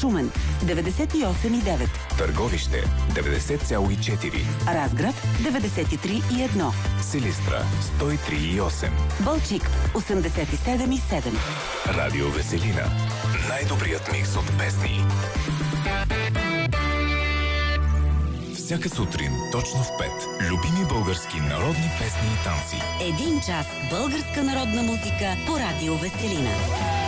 Шумен 98,9, Търговище 90,4, Разград 93,1, Силистра 103,8, Балчик 87,7. Радио Веселина. Най-добрият микс от песни. Всяка сутрин, точно в 5. Любими български народни песни и танци. 1 час българска народна музика по Радио Веселина.